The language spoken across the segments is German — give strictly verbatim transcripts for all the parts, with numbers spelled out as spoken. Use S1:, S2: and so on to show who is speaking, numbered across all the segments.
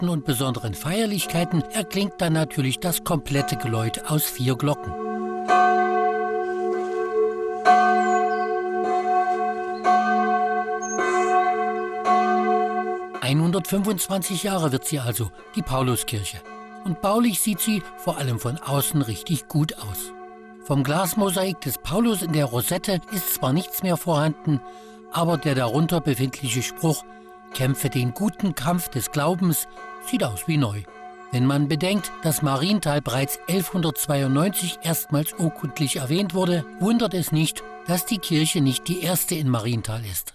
S1: Festlichen und besonderen Feierlichkeiten erklingt dann natürlich das komplette Geläut aus vier Glocken. hundertfünfundzwanzig Jahre wird sie also, die Pauluskirche. Und baulich sieht sie vor allem von außen richtig gut aus. Vom Glasmosaik des Paulus in der Rosette ist zwar nichts mehr vorhanden, aber der darunter befindliche Spruch »Kämpfe den guten Kampf des Glaubens« sieht aus wie neu. Wenn man bedenkt, dass Marienthal bereits elfhundertzweiundneunzig erstmals urkundlich erwähnt wurde, wundert es nicht, dass die Kirche nicht die erste in Marienthal ist.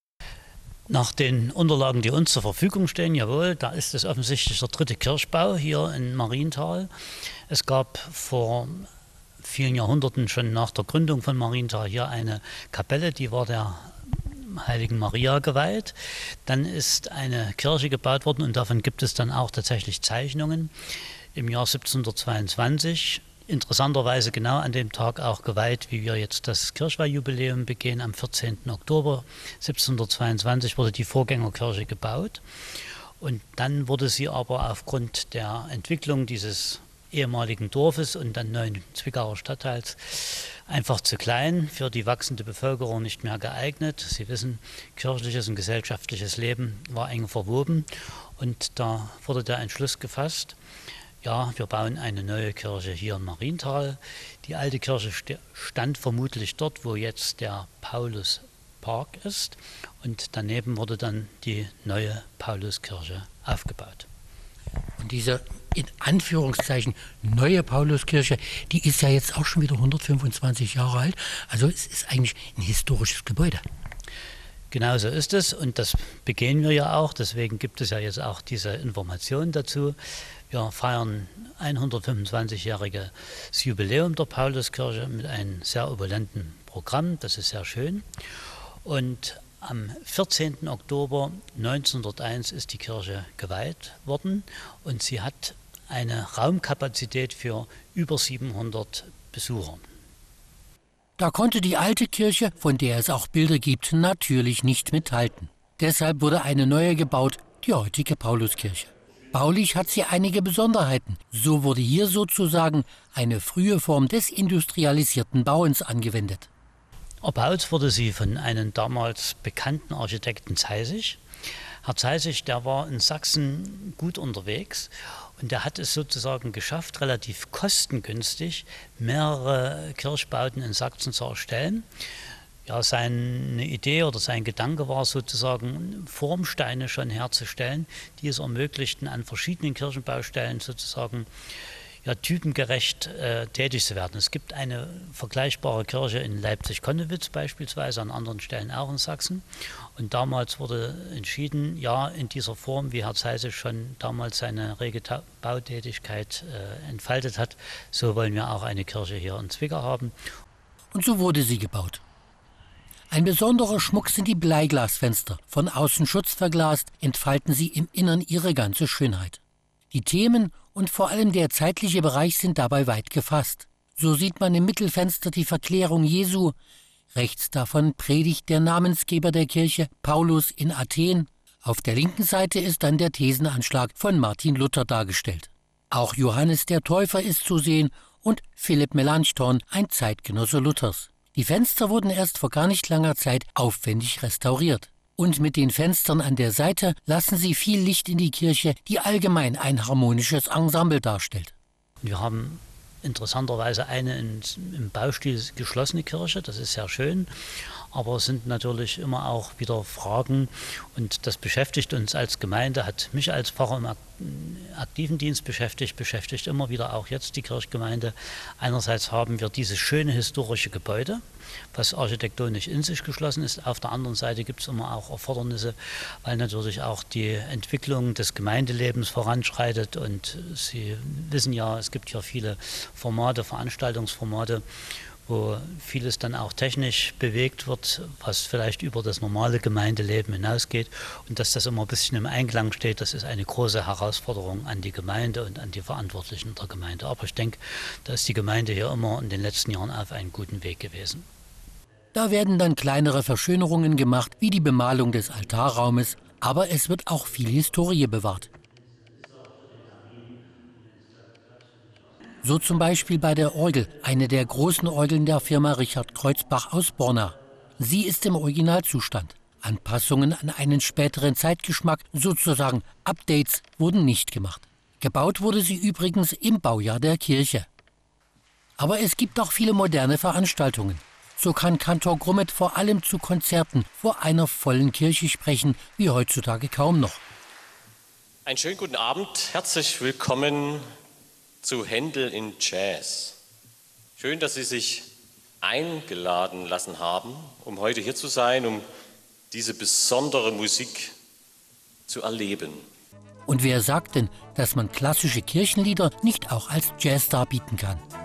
S2: Nach den Unterlagen, die uns zur Verfügung stehen, jawohl, da ist es offensichtlich der dritte Kirchbau hier in Marienthal. Es gab vor vielen Jahrhunderten, schon nach der Gründung von Marienthal, hier eine Kapelle, die war der Heiligen Maria geweiht. Dann ist eine Kirche gebaut worden und davon gibt es dann auch tatsächlich Zeichnungen im Jahr siebzehnhundertzweiundzwanzig. Interessanterweise genau an dem Tag auch geweiht, wie wir jetzt das Kirchweihjubiläum begehen. Am vierzehnten Oktober siebzehnhundertzweiundzwanzig wurde die Vorgängerkirche gebaut. Und dann wurde sie aber aufgrund der Entwicklung dieses ehemaligen Dorfes und dann neuen Zwickauer Stadtteils einfach zu klein, für die wachsende Bevölkerung nicht mehr geeignet. Sie wissen, kirchliches und gesellschaftliches Leben war eng verwoben. Und da wurde der Entschluss gefasst, ja, wir bauen eine neue Kirche hier in Marienthal. Die alte Kirche stand vermutlich dort, wo jetzt der Pauluspark ist. Und daneben wurde dann die neue Pauluskirche aufgebaut.
S1: Und diese in Anführungszeichen neue Pauluskirche, die ist ja jetzt auch schon wieder hundertfünfundzwanzig Jahre alt. Also es ist eigentlich ein historisches Gebäude.
S2: Genau so ist es und das begehen wir ja auch. Deswegen gibt es ja jetzt auch diese Information dazu. Wir feiern hundertfünfundzwanzigjähriges Jubiläum der Pauluskirche mit einem sehr opulenten Programm. Das ist sehr schön. Und am vierzehnten Oktober neunzehnhunderteins ist die Kirche geweiht worden und sie hat eine Raumkapazität für über siebenhundert Besucher.
S1: Da konnte die alte Kirche, von der es auch Bilder gibt, natürlich nicht mithalten. Deshalb wurde eine neue gebaut, die heutige Pauluskirche. Baulich hat sie einige Besonderheiten. So wurde hier sozusagen eine frühe Form des industrialisierten Bauens angewendet.
S2: Erbaut wurde sie von einem damals bekannten Architekten Zeisig. Herr Zeisig, der war in Sachsen gut unterwegs und der hat es sozusagen geschafft, relativ kostengünstig mehrere Kirchbauten in Sachsen zu erstellen. Ja, seine Idee oder sein Gedanke war sozusagen, Formsteine schon herzustellen, die es ermöglichten, an verschiedenen Kirchenbaustellen sozusagen ja, typengerecht äh, tätig zu werden. Es gibt eine vergleichbare Kirche in Leipzig-Konnewitz beispielsweise, an anderen Stellen auch in Sachsen. Und damals wurde entschieden, ja, in dieser Form, wie Herr Zeisig schon damals seine rege Bautätigkeit äh, entfaltet hat, so wollen wir auch eine Kirche hier in Zwickau haben.
S1: Und so wurde sie gebaut. Ein besonderer Schmuck sind die Bleiglasfenster. Von außen schutzverglast entfalten sie im Innern ihre ganze Schönheit. Die Themen und vor allem der zeitliche Bereich sind dabei weit gefasst. So sieht man im Mittelfenster die Verklärung Jesu. Rechts davon predigt der Namensgeber der Kirche, Paulus in Athen. Auf der linken Seite ist dann der Thesenanschlag von Martin Luther dargestellt. Auch Johannes der Täufer ist zu sehen und Philipp Melanchthon, ein Zeitgenosse Luthers. Die Fenster wurden erst vor gar nicht langer Zeit aufwendig restauriert. Und mit den Fenstern an der Seite lassen sie viel Licht in die Kirche, die allgemein ein harmonisches Ensemble darstellt.
S2: Wir haben interessanterweise eine in, im Baustil geschlossene Kirche, das ist sehr schön, aber es sind natürlich immer auch wieder Fragen und das beschäftigt uns als Gemeinde, hat mich als Pfarrer im aktiven Dienst beschäftigt, beschäftigt immer wieder auch jetzt die Kirchgemeinde. Einerseits haben wir dieses schöne historische Gebäude, was architektonisch in sich geschlossen ist. Auf der anderen Seite gibt es immer auch Erfordernisse, weil natürlich auch die Entwicklung des Gemeindelebens voranschreitet und Sie wissen ja, es gibt hier viele Formate, Veranstaltungsformate, wo vieles dann auch technisch bewegt wird, was vielleicht über das normale Gemeindeleben hinausgeht. Und dass das immer ein bisschen im Einklang steht, das ist eine große Herausforderung an die Gemeinde und an die Verantwortlichen der Gemeinde. Aber ich denke, da ist die Gemeinde hier immer in den letzten Jahren auf einem guten Weg gewesen.
S1: Da werden dann kleinere Verschönerungen gemacht, wie die Bemalung des Altarraumes, aber es wird auch viel Historie bewahrt. So zum Beispiel bei der Orgel, eine der großen Orgeln der Firma Richard Kreuzbach aus Borna. Sie ist im Originalzustand. Anpassungen an einen späteren Zeitgeschmack, sozusagen Updates, wurden nicht gemacht. Gebaut wurde sie übrigens im Baujahr der Kirche. Aber es gibt auch viele moderne Veranstaltungen. So kann Kantor Grummet vor allem zu Konzerten vor einer vollen Kirche sprechen, wie heutzutage kaum noch.
S3: Einen schönen guten Abend, herzlich willkommen zu Händel in Jazz. Schön, dass Sie sich eingeladen lassen haben, um heute hier zu sein, um diese besondere Musik zu erleben.
S1: Und wer sagt denn, dass man klassische Kirchenlieder nicht auch als Jazz darbieten kann?